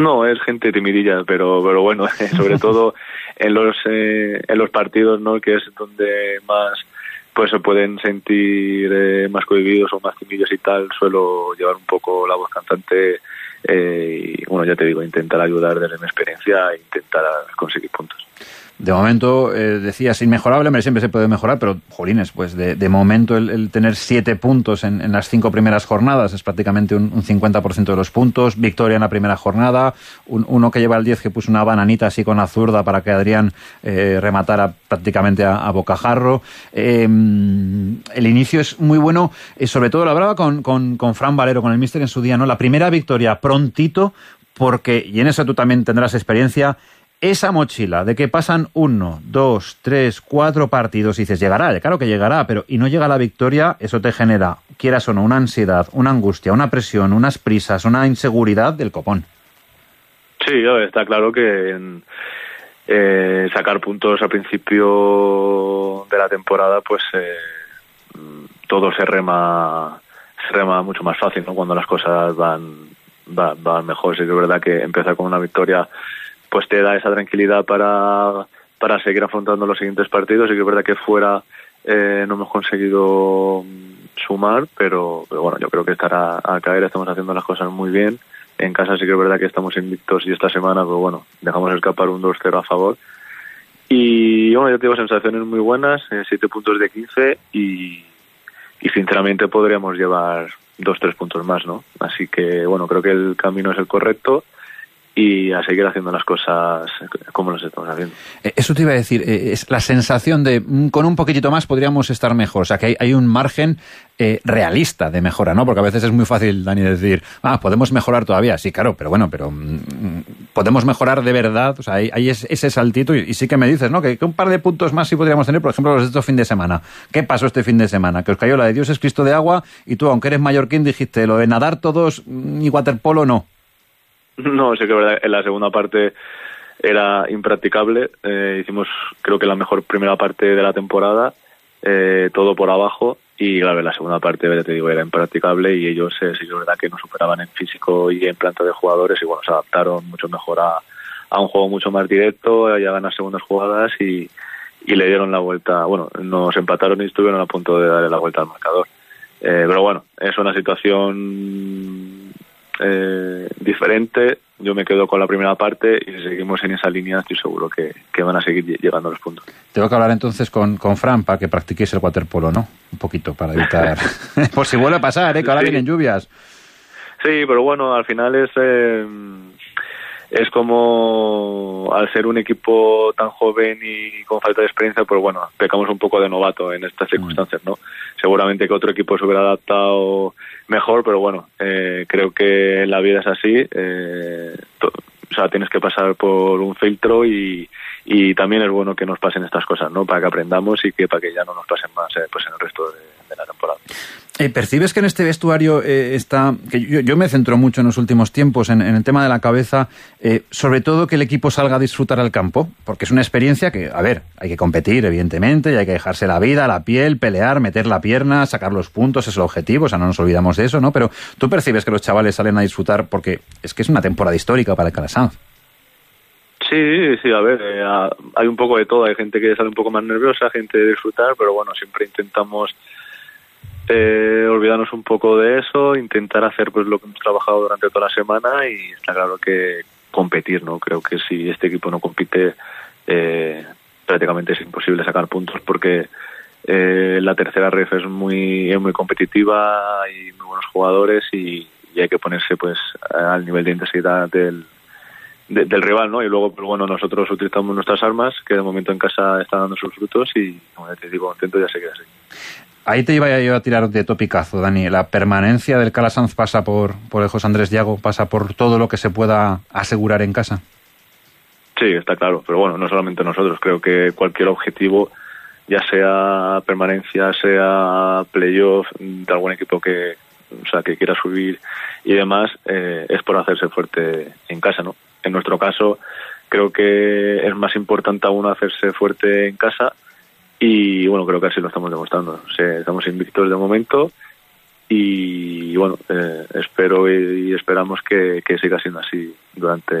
No, es gente timidilla, pero bueno, sobre todo en los partidos, ¿no? Que es donde más pues se pueden sentir más cohibidos o más timidillos y tal, suelo llevar un poco la voz cantante y bueno, ya te digo, intentar ayudar desde mi experiencia e intentar conseguir puntos. De momento, decías inmejorable, hombre, siempre se puede mejorar, pero, jolines, pues de momento el tener 7 puntos en las 5 primeras jornadas es prácticamente un 50% de los puntos, victoria en la primera jornada, uno que lleva el 10 que puso una bananita así con la zurda para que Adrián rematara prácticamente a bocajarro. El inicio es muy bueno, sobre todo lo hablaba con Fran Valero, con el míster en su día, ¿no? La primera victoria prontito, porque, y en eso tú también tendrás experiencia, esa mochila de que pasan 1, 2, 3, 4 partidos y dices, llegará, claro que llegará, pero y no llega la victoria, eso te genera, quieras o no, una ansiedad, una angustia, una presión, unas prisas, una inseguridad del copón. Sí, está claro que sacar puntos al principio de la temporada, pues todo se rema mucho más fácil, ¿no? Cuando las cosas van mejor. Sí que es verdad que empezar con una victoria pues te da esa tranquilidad para seguir afrontando los siguientes partidos. Y que es verdad que fuera no hemos conseguido sumar, pero bueno, yo creo que estará a caer. Estamos haciendo las cosas muy bien. En casa sí que es verdad que estamos invictos y esta semana, pues bueno, dejamos escapar un 2-0 a favor. Y bueno, yo tengo sensaciones muy buenas, 7 puntos de 15 y sinceramente podríamos llevar 2-3 puntos más, ¿no? Así que bueno, creo que el camino es el correcto y a seguir haciendo las cosas como las estamos haciendo. Eso te iba a decir, es la sensación de con un poquitito más podríamos estar mejor, o sea que hay un margen realista de mejora, ¿no? Porque a veces es muy fácil, Dani, decir, podemos mejorar todavía, sí, claro, pero bueno, podemos mejorar de verdad, o sea, hay ese saltito y sí que me dices, ¿no? Que un par de puntos más sí podríamos tener, por ejemplo, los de este fin de semana. ¿Qué pasó este fin de semana? Que os cayó la de Dios es Cristo de agua y tú, aunque eres mallorquín, dijiste, lo de nadar todos y waterpolo no. No, sí que es verdad, en la segunda parte era impracticable. Hicimos, creo que la mejor primera parte de la temporada, todo por abajo, y claro, en la segunda parte, te digo, era impracticable y ellos sí que es verdad que nos superaban en físico y en planta de jugadores y bueno, se adaptaron mucho mejor a un juego mucho más directo, a ganar las segundas jugadas y le dieron la vuelta. Bueno, nos empataron y estuvieron a punto de darle la vuelta al marcador. Pero bueno, es una situación diferente. Yo me quedo con la primera parte y si seguimos en esa línea estoy seguro que van a seguir llegando los puntos. Tengo que hablar entonces con Fran para que practiques el waterpolo, ¿no? Un poquito para evitar por si vuelve a pasar, que ahora vienen lluvias. Sí, pero bueno, al final es como al ser un equipo tan joven y con falta de experiencia, pues bueno, pecamos un poco de novato en estas circunstancias, ¿no? Seguramente que otro equipo se hubiera adaptado mejor, pero bueno, creo que la vida es así, o sea, tienes que pasar por un filtro y también es bueno que nos pasen estas cosas, ¿no? Para que aprendamos y para que ya no nos pasen más pues en el resto de la temporada. ¿Percibes que en este vestuario está, que yo me centro mucho en los últimos tiempos en el tema de la cabeza, sobre todo que el equipo salga a disfrutar al campo? Porque es una experiencia que, a ver, hay que competir, evidentemente, y hay que dejarse la vida, la piel, pelear, meter la pierna, sacar los puntos, es el objetivo, o sea, no nos olvidamos de eso, ¿no? Pero ¿tú percibes que los chavales salen a disfrutar? Porque es que es una temporada histórica para el Calasanz. Sí, a ver, hay un poco de todo, hay gente que sale un poco más nerviosa, gente de disfrutar, pero bueno, siempre intentamos olvidarnos un poco de eso, intentar hacer pues lo que hemos trabajado durante toda la semana y está claro que competir, ¿no? Creo que si este equipo no compite prácticamente es imposible sacar puntos porque la tercera ref es muy competitiva, hay muy buenos jugadores y hay que ponerse pues al nivel de intensidad del rival, ¿no? Y luego, pues bueno, nosotros utilizamos nuestras armas, que de momento en casa están dando sus frutos y, como te digo, intento ya seguir así. Ahí te iba yo a tirar de topicazo, Dani. La permanencia del Calasanz pasa por el José Andrés Diago, pasa por todo lo que se pueda asegurar en casa. Sí, está claro, pero bueno, no solamente nosotros, creo que cualquier objetivo, ya sea permanencia, sea playoff de algún equipo que quiera subir y demás, es por hacerse fuerte en casa, ¿no? En nuestro caso, creo que es más importante aún hacerse fuerte en casa y bueno, creo que así lo estamos demostrando. O sea, estamos invictos de momento y bueno, espero y esperamos que siga siendo así durante